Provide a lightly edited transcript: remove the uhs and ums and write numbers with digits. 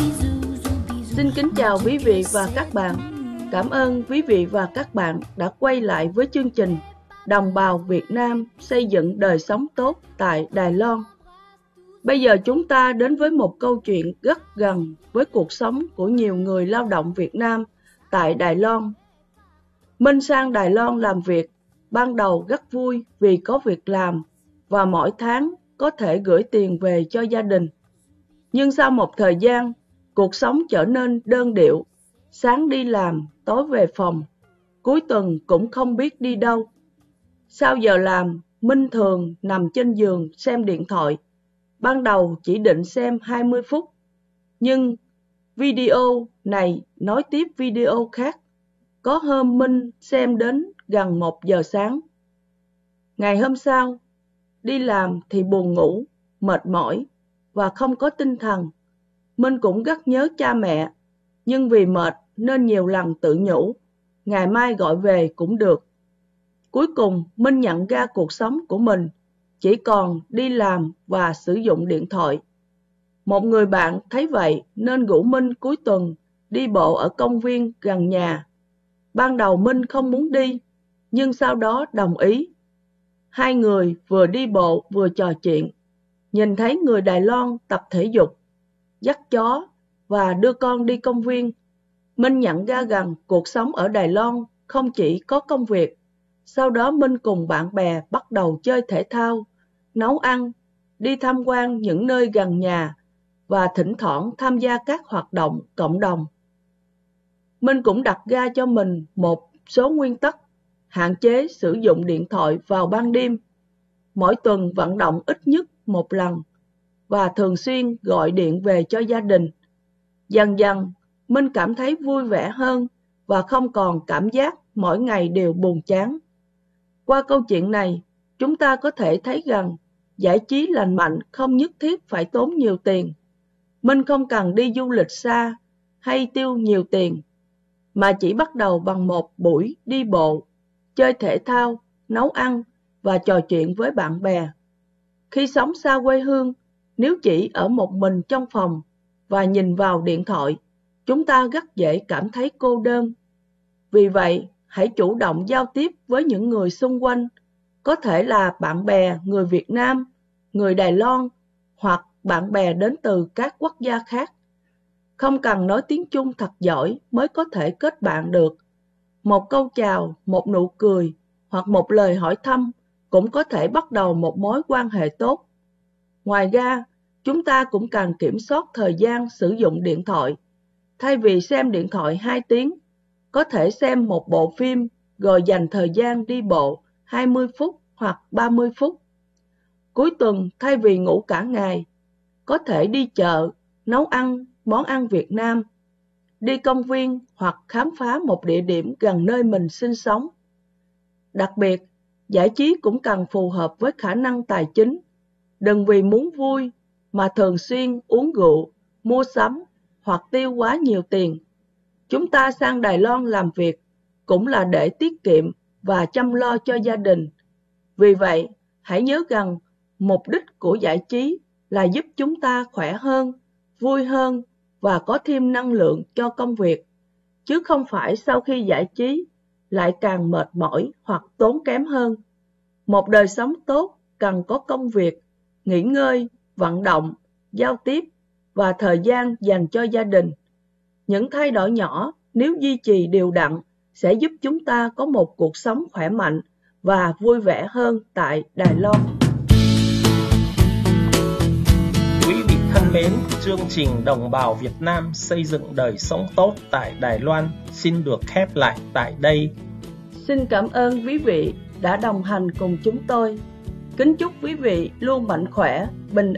Xin kính chào quý vị và các bạn. Cảm ơn quý vị và các bạn đã quay lại với chương trình Đồng bào Việt Nam xây dựng đời sống tốt tại Đài Loan. Bây giờ chúng ta đến với một câu chuyện rất gần với cuộc sống của nhiều người lao động Việt Nam tại Đài Loan. Minh sang Đài Loan làm việc, ban đầu rất vui vì có việc làm và mỗi tháng có thể gửi tiền về cho gia đình. Nhưng sau một thời gian, cuộc sống trở nên đơn điệu, sáng đi làm, tối về phòng, cuối tuần cũng không biết đi đâu. Sau giờ làm, Minh thường nằm trên giường xem điện thoại. Ban đầu chỉ định xem 20 phút, nhưng video này nối tiếp video khác. Có hôm Minh xem đến gần 1 giờ sáng. Ngày hôm sau, đi làm thì buồn ngủ, mệt mỏi và không có tinh thần. Minh cũng rất nhớ cha mẹ, nhưng vì mệt nên nhiều lần tự nhủ, ngày mai gọi về cũng được. Cuối cùng, Minh nhận ra cuộc sống của mình chỉ còn đi làm và sử dụng điện thoại. Một người bạn thấy vậy nên rủ Minh cuối tuần đi bộ ở công viên gần nhà. Ban đầu Minh không muốn đi, nhưng sau đó đồng ý. Hai người vừa đi bộ vừa trò chuyện, nhìn thấy người Đài Loan tập thể dục, dắt chó và đưa con đi công viên. Minh nhận ra rằng cuộc sống ở Đài Loan không chỉ có công việc. Sau đó Minh cùng bạn bè bắt đầu chơi thể thao, nấu ăn, đi tham quan những nơi gần nhà và thỉnh thoảng tham gia các hoạt động cộng đồng. Minh cũng đặt ra cho mình một số nguyên tắc: hạn chế sử dụng điện thoại vào ban đêm, mỗi tuần vận động ít nhất một lần và thường xuyên gọi điện về cho gia đình. Dần dần, Minh cảm thấy vui vẻ hơn và không còn cảm giác mỗi ngày đều buồn chán. Qua câu chuyện này, chúng ta có thể thấy rằng giải trí lành mạnh không nhất thiết phải tốn nhiều tiền. Minh không cần đi du lịch xa hay tiêu nhiều tiền, mà chỉ bắt đầu bằng một buổi đi bộ, chơi thể thao, nấu ăn và trò chuyện với bạn bè. Khi sống xa quê hương, nếu chỉ ở một mình trong phòng và nhìn vào điện thoại, chúng ta rất dễ cảm thấy cô đơn. Vì vậy, hãy chủ động giao tiếp với những người xung quanh, có thể là bạn bè người Việt Nam, người Đài Loan hoặc bạn bè đến từ các quốc gia khác. Không cần nói tiếng Trung thật giỏi mới có thể kết bạn được. Một câu chào, một nụ cười hoặc một lời hỏi thăm cũng có thể bắt đầu một mối quan hệ tốt. Ngoài ra, chúng ta cũng cần kiểm soát thời gian sử dụng điện thoại. Thay vì xem điện thoại 2 tiếng, có thể xem một bộ phim rồi dành thời gian đi bộ 20 phút hoặc 30 phút. Cuối tuần, thay vì ngủ cả ngày, có thể đi chợ, nấu ăn món ăn Việt Nam, đi công viên hoặc khám phá một địa điểm gần nơi mình sinh sống. Đặc biệt, giải trí cũng cần phù hợp với khả năng tài chính. Đừng vì muốn vui mà thường xuyên uống rượu, mua sắm hoặc tiêu quá nhiều tiền. Chúng ta sang Đài Loan làm việc cũng là để tiết kiệm và chăm lo cho gia đình. Vì vậy, hãy nhớ rằng mục đích của giải trí là giúp chúng ta khỏe hơn, vui hơn và có thêm năng lượng cho công việc, chứ không phải sau khi giải trí lại càng mệt mỏi hoặc tốn kém hơn. Một đời sống tốt cần có công việc, nghỉ ngơi, vận động, giao tiếp và thời gian dành cho gia đình. Những thay đổi nhỏ nếu duy trì đều đặn sẽ giúp chúng ta có một cuộc sống khỏe mạnh và vui vẻ hơn tại Đài Loan. Quý vị thân mến, chương trình Đồng bào Việt Nam xây dựng đời sống tốt tại Đài Loan xin được khép lại tại đây. Xin cảm ơn quý vị đã đồng hành cùng chúng tôi. Kính chúc quý vị luôn mạnh khỏe, bình